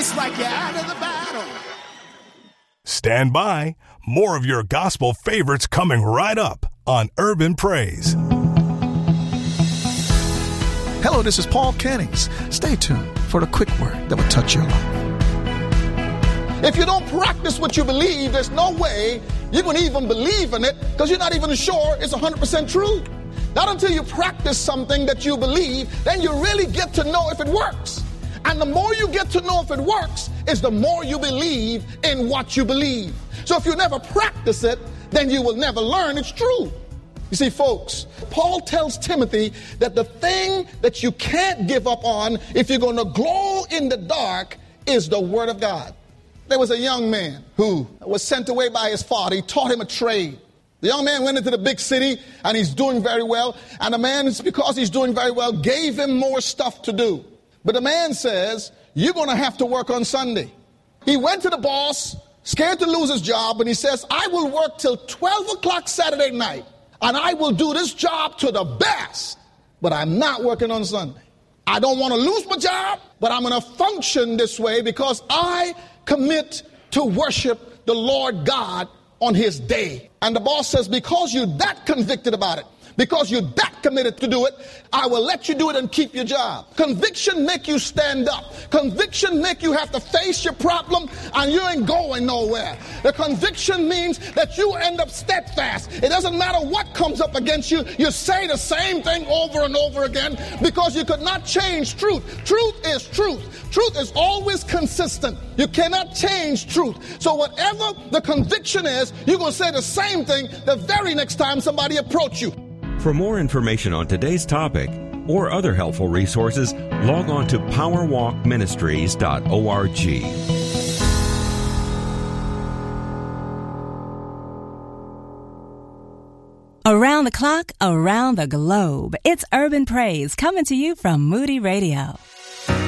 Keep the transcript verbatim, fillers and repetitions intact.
It's like you're out of the battle. Stand by. More of your gospel favorites coming right up on Urban Praise. Hello, this is Paul Kennings. Stay tuned for the quick word that will touch your life. If you don't practice what you believe, there's no way you're going to even believe in it because you're not even sure it's one hundred percent true. Not until you practice something that you believe, then you really get to know if it works. And the more you get to know if it works is the more you believe in what you believe. So if you never practice it, then you will never learn it's true. You see, folks, Paul tells Timothy that the thing that you can't give up on if you're going to glow in the dark is the Word of God. There was a young man who was sent away by his father. He taught him a trade. The young man went into the big city and he's doing very well. And the man, because he's doing very well, gave him more stuff to do. But the man says, you're going to have to work on Sunday. He went to the boss, scared to lose his job, and he says, I will work till twelve o'clock Saturday night, and I will do this job to the best, but I'm not working on Sunday. I don't want to lose my job, but I'm going to function this way because I commit to worship the Lord God on his day. And the boss says, because you're that convicted about it, because you're that committed to do it, I will let you do it and keep your job. Conviction make you stand up. Conviction make you have to face your problem and you ain't going nowhere. The conviction means that you end up steadfast. It doesn't matter what comes up against you. You say the same thing over and over again because you could not change truth. Truth is truth. Truth is always consistent. You cannot change truth. So whatever the conviction is, you're going to say the same thing the very next time somebody approaches you. For more information on today's topic or other helpful resources, log on to power walk ministries dot org. Around the clock, around the globe, it's Urban Praise coming to you from Moody Radio.